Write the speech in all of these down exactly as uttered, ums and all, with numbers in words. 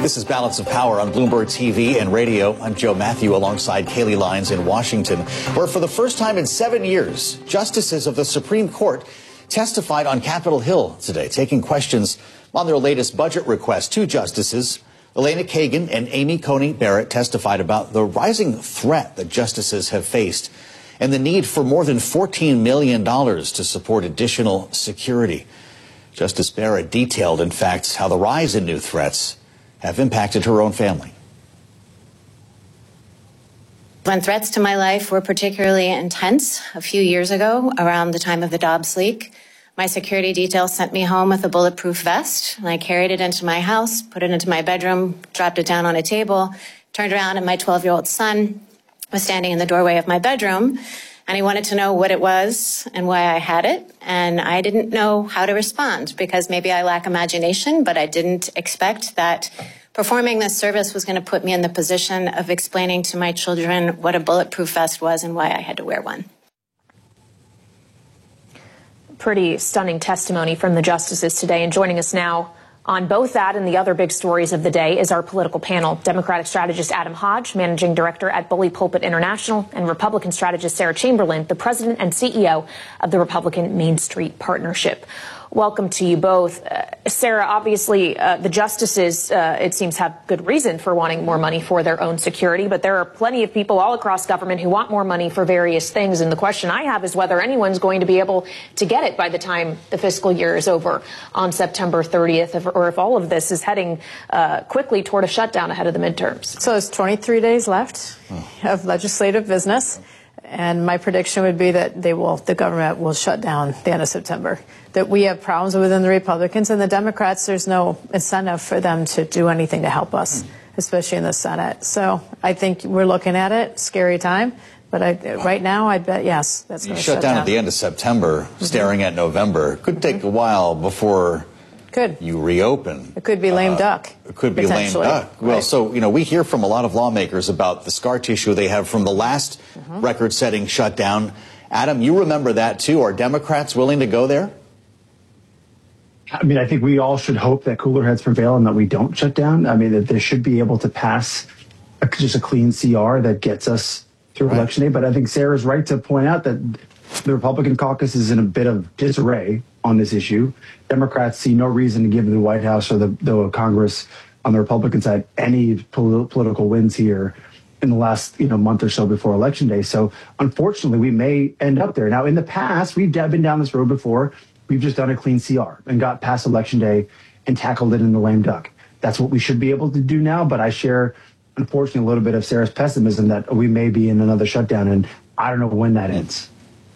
This is Balance of Power on Bloomberg T V and radio. I'm Joe Matthew alongside Kaylee Lyons in Washington, where for the first time in seven years, justices of the Supreme Court testified on Capitol Hill today, taking questions on their latest budget request. Two justices, Elena Kagan and Amy Coney Barrett, testified about the rising threat that justices have faced and the need for more than fourteen million dollars to support additional security. Justice Barrett detailed, in fact, how the rise in new threats have impacted her own family. When threats to my life were particularly intense a few years ago, around the time of the Dobbs leak, my security detail sent me home with a bulletproof vest, and I carried it into my house, put it into my bedroom, dropped it down on a table, turned around, and my twelve-year-old son was standing in the doorway of my bedroom, and he wanted to know what it was and why I had it, and I didn't know how to respond because maybe I lack imagination, but I didn't expect that performing this service was going to put me in the position of explaining to my children what a bulletproof vest was and why I had to wear one. Pretty stunning testimony from the justices today, and joining us now on both that and the other big stories of the day is our political panel. Democratic strategist Adam Hodge, managing director at Bully Pulpit International, and Republican strategist Sarah Chamberlain, the president and C E O of the Republican Main Street Partnership. Welcome to you both. Uh, Sarah, obviously, uh, the justices, uh, it seems, have good reason for wanting more money for their own security, but there are plenty of people all across government who want more money for various things. And the question I have is whether anyone's going to be able to get it by the time the fiscal year is over on September thirtieth, or if all of this is heading uh, quickly toward a shutdown ahead of the midterms. So there's twenty-three days left of legislative business. And my prediction would be that they will, the government will shut down the end of September. That we have problems within the Republicans and the Democrats. There's no incentive for them to do anything to help us, especially in the Senate. So I think we're looking at it. Scary time. But I, right now, I bet, yes, that's going to shut shut down down at the end of September, mm-hmm. staring at November. Could take a while before Could. you reopen. It could be lame uh, duck. It could be lame duck. Well, right. So, you know, we hear from a lot of lawmakers about the scar tissue they have from the last mm-hmm. record-setting shutdown. Adam, you remember that, too. Are Democrats willing to go there? I mean, I think we all should hope that cooler heads prevail and that we don't shut down. I mean, that they should be able to pass a, just a clean C R that gets us through right. Election day. But I think Sarah's right to point out that the Republican caucus is in a bit of disarray on this issue. Democrats see no reason to give the White House or the, the Congress on the Republican side any pol- political wins here in the last you know month or so before Election day. So unfortunately, we may end up there. Now, in the past, we've been down this road before. We've just done a clean C R and got past Election day and tackled it in the lame duck. That's what we should be able to do now. But I share, unfortunately, a little bit of Sarah's pessimism that we may be in another shutdown, and I don't know when that ends.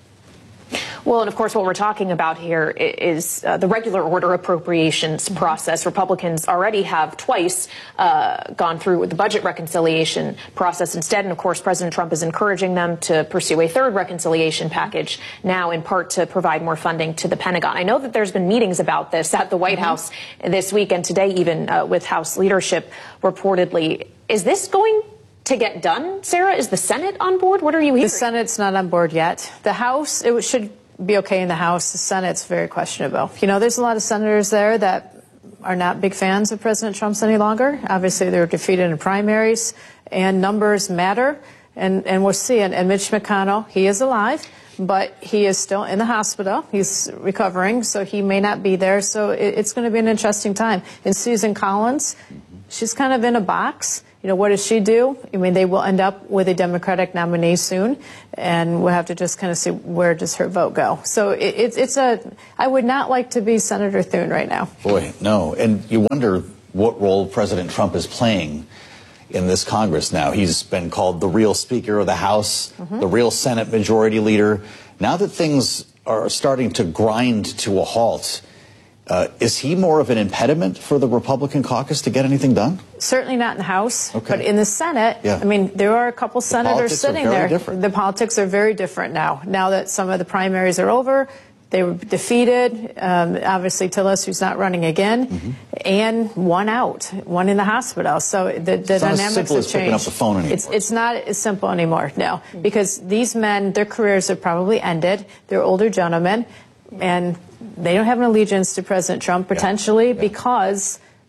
Well, and of course, what we're talking about here is uh, the regular order appropriations process. Republicans already have twice uh, gone through with the budget reconciliation process instead. And of course, President Trump is encouraging them to pursue a third reconciliation package now, in part to provide more funding to the Pentagon. I know that there's been meetings about this at the White mm-hmm. House this week and today, even uh, with House leadership reportedly. Is this going to get done, Sarah? Is the Senate on board? What are you hearing? The Senate's not on board yet. The House, it should be okay in the House. The Senate's very questionable. You know, there's a lot of senators there that are not big fans of President Trump's any longer. Obviously, they were defeated in primaries, and numbers matter. And, and we'll see. And, and Mitch McConnell, he is alive, but he is still in the hospital. He's recovering, so he may not be there. So it, it's going to be an interesting time. And Susan Collins, she's kind of in a box. You know, what does she do? I mean, they will end up with a Democratic nominee soon, and we'll have to just kind of see where does her vote go. So it, it's it's a. I would not like to be Senator Thune right now. Boy, no. And you wonder what role President Trump is playing in this Congress now. He's been called the real Speaker of the House, mm-hmm. the real Senate Majority Leader. Now that things are starting to grind to a halt, Uh, is he more of an impediment for the Republican caucus to get anything done? Certainly not in the House, okay. but in the Senate, yeah. I mean, there are a couple the senators sitting there. Different. The politics are very different now. Now that some of the primaries are over, they were defeated. Um, obviously, Tillis, who's not running again, mm-hmm. and one out, one in the hospital. So the, the it's dynamics not as simple have as changed. Picking up the phone anymore. It's, it's not as simple anymore, no, because these men, their careers have probably ended. They're older gentlemen, and they don't have an allegiance to President Trump, potentially, yeah. Yeah. because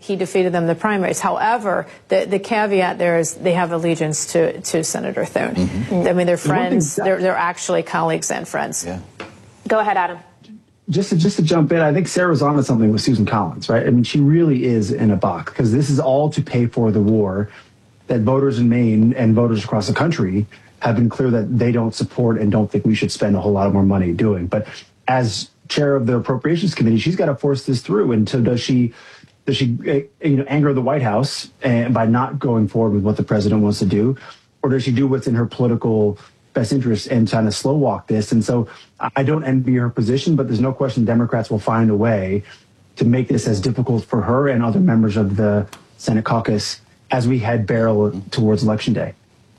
he defeated them in the primaries. However, the, the caveat there is they have allegiance to, to Senator Thune. Mm-hmm. I mean, they're friends. They're, they're actually colleagues and friends. Yeah. Go ahead, Adam. Just to, just to jump in, I think Sarah's on to something with Susan Collins, right? I mean, she really is in a box because this is all to pay for the war that voters in Maine and voters across the country have been clear that they don't support and don't think we should spend a whole lot of more money doing. But as chair of the Appropriations Committee, she's got to force this through. And so does she, does she, you know, anger the White House and by not going forward with what the president wants to do, or does she do what's in her political best interest and trying to slow walk this? And so I don't envy her position, but there's no question Democrats will find a way to make this as difficult for her and other members of the Senate caucus as we head barrel towards Election Day.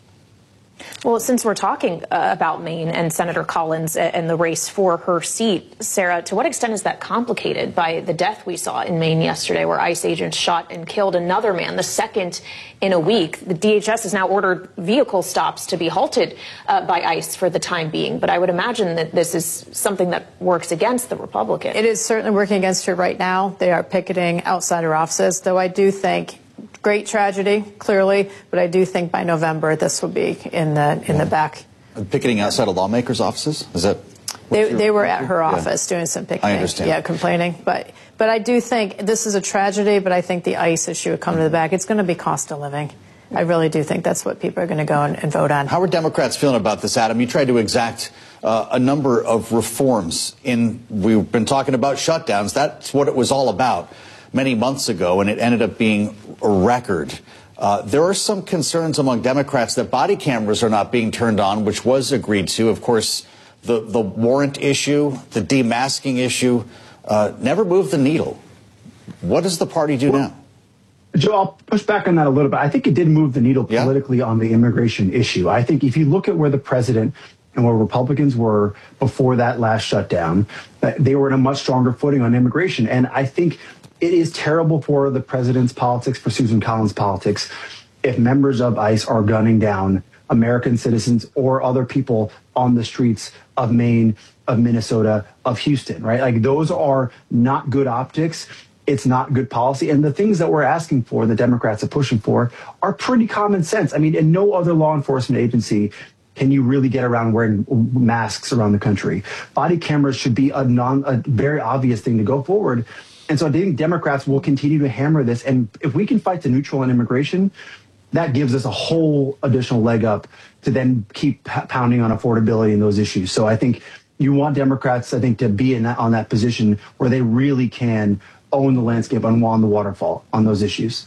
Well, since we're talking uh, about Maine and Senator Collins and the race for her seat, Sarah, to what extent is that complicated by the death we saw in Maine yesterday, where ICE agents shot and killed another man, the second in a week? The D H S has now ordered vehicle stops to be halted uh, by ICE for the time being. But I would imagine that this is something that works against the Republican. It is certainly working against her right now. They are picketing outside her offices, though I do think great tragedy, clearly, but I do think by November this will be in the in the back. Picketing outside of lawmakers' offices? Is that? They, they were at her office yeah. doing some picketing. I understand. Yeah, complaining. But but I do think this is a tragedy, but I think the ICE issue would come to the back. It's going to be cost of living. I really do think that's what people are going to go and, and vote on. How are Democrats feeling about this, Adam? You tried to exact uh, a number of reforms. In We've been talking about shutdowns. That's what it was all about many months ago, and it ended up being a record. Uh, there are some concerns among Democrats that body cameras are not being turned on, which was agreed to. Of course, the, the warrant issue, the demasking issue, uh, never moved the needle. What does the party do now? Joe, I'll push back on that a little bit. I think it did move the needle politically yeah. on the immigration issue. I think if you look at where the president and where Republicans were before that last shutdown, they were in a much stronger footing on immigration. And I think it is terrible for the president's politics, for Susan Collins' politics, if members of ICE are gunning down American citizens or other people on the streets of Maine, of Minnesota, of Houston, right? Like, those are not good optics. It's not good policy. And the things that we're asking for, the Democrats are pushing for, are pretty common sense. I mean, in no other law enforcement agency can you really get around wearing masks around the country. Body cameras should be a non, a very obvious thing to go forward. And so I think Democrats will continue to hammer this. And if we can fight the neutral on immigration, that gives us a whole additional leg up to then keep pounding on affordability and those issues. So I think you want Democrats, I think, to be in that, on that position where they really can own the landscape on, on the waterfall on those issues.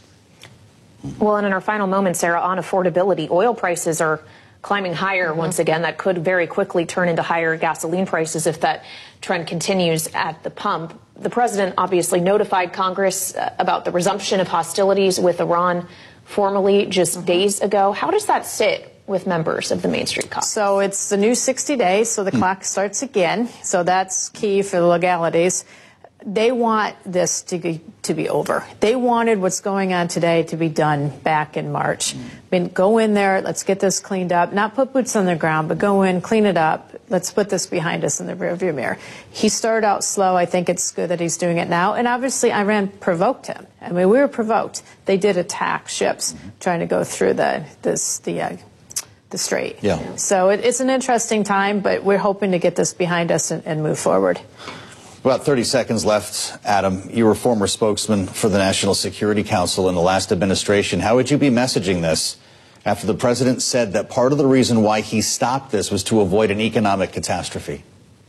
Well, and in our final moment, Sarah, on affordability, oil prices are climbing higher once again. That could very quickly turn into higher gasoline prices if that trend continues at the pump. The president obviously notified Congress uh, about the resumption of hostilities with Iran formally just mm-hmm. days ago. How does that sit with members of the Main Street Caucus? So it's the new sixty days, so the mm. clock starts again. So that's key for the legalities. They want this to be, to be over. They wanted what's going on today to be done back in March. Mm. I mean, go in there, let's get this cleaned up, not put boots on the ground, but go in, clean it up. Let's put this behind us in the rearview mirror. He started out slow. I think it's good that he's doing it now. And obviously, Iran provoked him. I mean, we were provoked. They did attack ships mm-hmm. trying to go through the this the uh, the strait. Yeah. So it, it's an interesting time, but we're hoping to get this behind us and, and move forward. About thirty seconds left, Adam. You were former spokesman for the National Security Council in the last administration. How would you be messaging this after the president said that part of the reason why he stopped this was to avoid an economic catastrophe?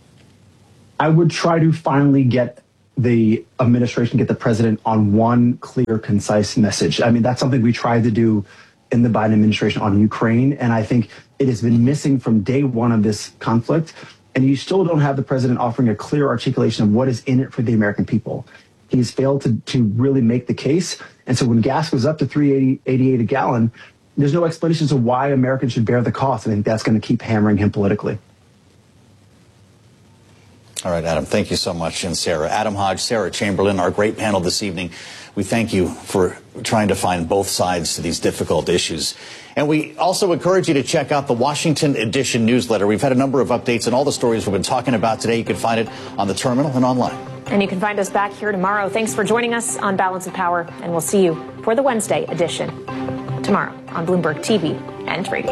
I would try to finally get the administration, get the president on one clear, concise message. I mean, that's something we tried to do in the Biden administration on Ukraine, and I think it has been missing from day one of this conflict. And you still don't have the president offering a clear articulation of what is in it for the American people. He's failed to, to really make the case. And so when gas goes up to three eighty-eight a gallon, there's no explanations of why Americans should bear the cost. I think that's going to keep hammering him politically. All right, Adam, thank you so much. And Sarah, Adam Hodge, Sarah Chamberlain, our great panel this evening. We thank you for trying to find both sides to these difficult issues. And we also encourage you to check out the Washington Edition newsletter. We've had a number of updates on all the stories we've been talking about today. You can find it on the terminal and online. And you can find us back here tomorrow. Thanks for joining us on Balance of Power, and we'll see you for the Wednesday edition tomorrow on Bloomberg T V and radio.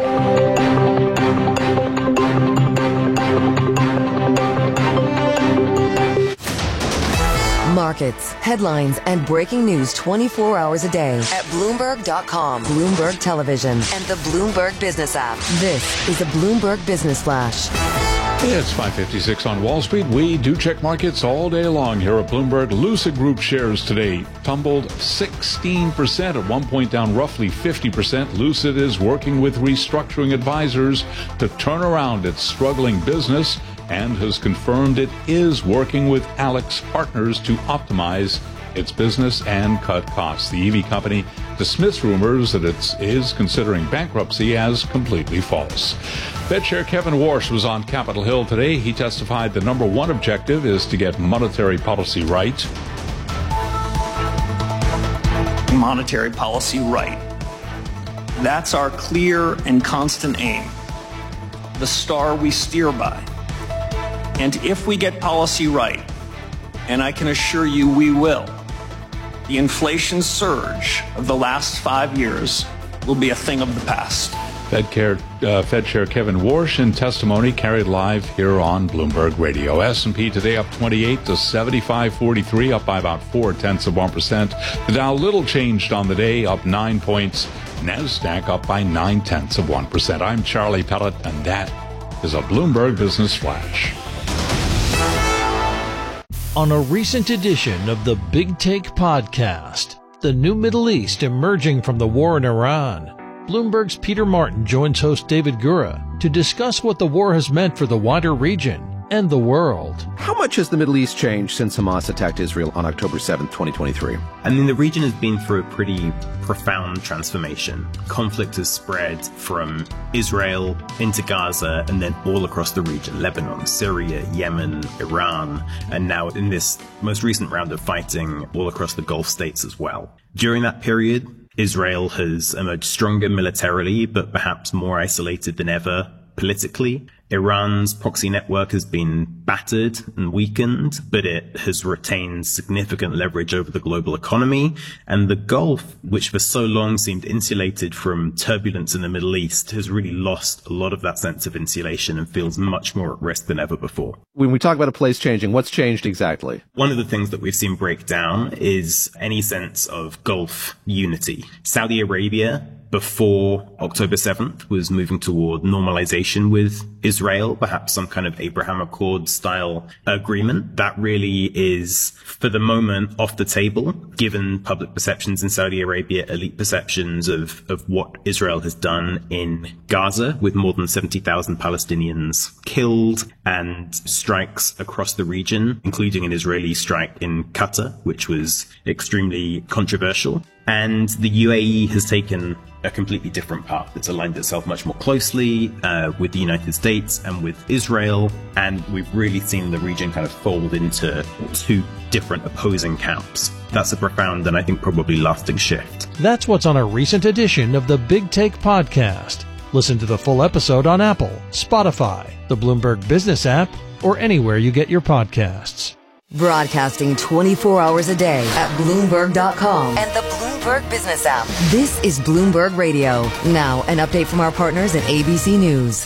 Markets, headlines, and breaking news twenty-four hours a day at Bloomberg dot com, Bloomberg Television, and the Bloomberg Business app. This is a Bloomberg Business Flash. It's five fifty-six on Wall Street. We do check markets all day long here at Bloomberg. Lucid Group shares today tumbled sixteen percent, at one point down roughly fifty percent. Lucid is working with restructuring advisors to turn around its struggling business and has confirmed it is working with Alex Partners to optimize its business and cut costs. The E V company dismissed rumors that it is considering bankruptcy as completely false. Fed Chair Kevin Warsh was on Capitol Hill today. He testified the number one objective is to get monetary policy right. Monetary policy right. That's our clear and constant aim, the star we steer by. And if we get policy right, and I can assure you we will, the inflation surge of the last five years will be a thing of the past. Fed, Chair, uh, Fed Chair Kevin Warsh in testimony carried live here on Bloomberg Radio. S and P today up twenty-eight to seventy-five forty-three, up by about four tenths of one percent. The Dow little changed on the day, up nine points. NASDAQ up by nine tenths of one percent. I'm Charlie Pellet, and that is a Bloomberg Business Flash. On a recent edition of the Big Take podcast, the new Middle East emerging from the war in Iran. Bloomberg's Peter Martin joins host David Gura to discuss what the war has meant for the wider region and the world. How much has the Middle East changed since Hamas attacked Israel on October seventh, twenty twenty-three? I mean, the region has been through a pretty profound transformation. Conflict has spread from Israel into Gaza and then all across the region: Lebanon, Syria, Yemen, Iran, and now in this most recent round of fighting all across the Gulf states as well. During that period, Israel has emerged stronger militarily, but perhaps more isolated than ever politically. Iran's proxy network has been battered and weakened, but it has retained significant leverage over the global economy. And the Gulf, which for so long seemed insulated from turbulence in the Middle East, has really lost a lot of that sense of insulation and feels much more at risk than ever before. When we talk about a place changing, what's changed exactly? One of the things that we've seen break down is any sense of Gulf unity. Saudi Arabia, before October seventh, was moving toward normalization with Israel, perhaps some kind of Abraham Accord style agreement. That really is, for the moment, off the table, given public perceptions in Saudi Arabia, elite perceptions of, of what Israel has done in Gaza, with more than seventy thousand Palestinians killed, and strikes across the region, including an Israeli strike in Qatar, which was extremely controversial. And the U A E has taken a completely different path. It's aligned itself much more closely uh, with the United States and with Israel. And we've really seen the region kind of fold into two different opposing camps. That's a profound and I think probably lasting shift. That's what's on a recent edition of the Big Take podcast. Listen to the full episode on Apple, Spotify, the Bloomberg Business app, or anywhere you get your podcasts. Broadcasting twenty-four hours a day at Bloomberg dot com and the Bloomberg Business app. This is Bloomberg Radio. Now, an update from our partners at A B C News.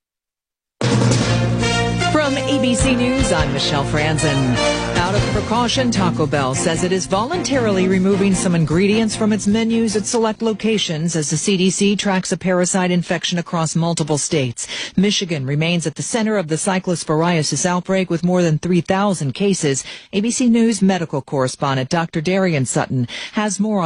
From A B C News, I'm Michelle Franzen. Out of precaution, Taco Bell says it is voluntarily removing some ingredients from its menus at select locations as the C D C tracks a parasite infection across multiple states. Michigan remains at the center of the cyclosporiasis outbreak with more than three thousand cases. A B C News medical correspondent Doctor Darian Sutton has more on